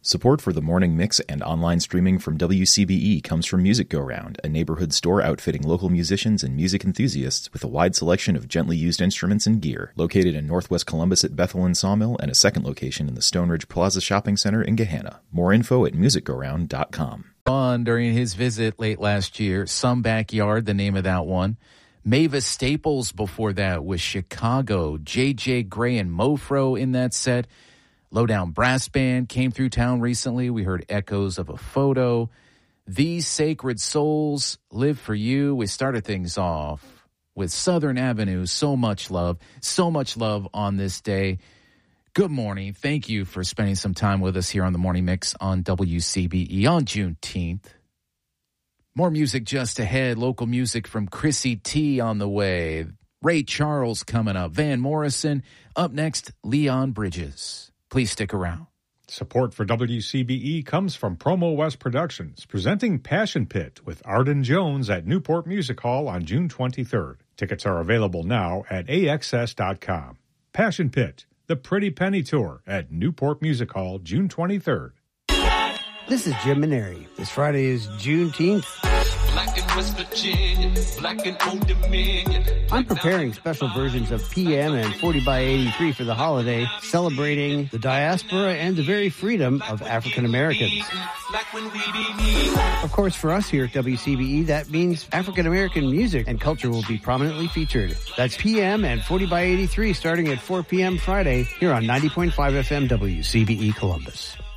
Support for the morning mix and online streaming from WCBE comes from Music Go Round, a neighborhood store outfitting local musicians and music enthusiasts with a wide selection of gently used instruments and gear. Located in Northwest Columbus at Bethel and Sawmill, and a second location in the Stone Ridge Plaza Shopping Center in Gahanna. More info at musicgoround.com. On during his visit late last year, Some Backyard, the name of that one. Mavis Staples before that was Chicago. J.J. Gray and Mofro in that set. Lowdown Brass Band came through town recently. We heard echoes of a photo. These Sacred Souls Live for You. We started things off with Southern Avenue. So much love on this day. Good morning. Thank you for spending some time with us here on the Morning Mix on WCBE on Juneteenth. More music just ahead. Local music from Chrissy T on the way. Ray Charles coming up. Van Morrison. Up next, Leon Bridges. Please stick around. Support for WCBE comes from Promo West Productions, presenting Passion Pit with Arden Jones at Newport Music Hall on June 23rd. Tickets are available now at AXS.com. Passion Pit, the Pretty Penny Tour at Newport Music Hall, June 23rd. This is Jim Maneri. This Friday is Juneteenth. Black in West Virginia, black in Old Dominion. I'm preparing special versions of PM and 40 by 83 for the holiday, celebrating the diaspora and the very freedom of African Americans. Of course, for us here at WCBE, that means African American music and culture will be prominently featured. That's PM and 40 by 83 starting at 4 p.m. Friday here on 90.5 FM WCBE Columbus.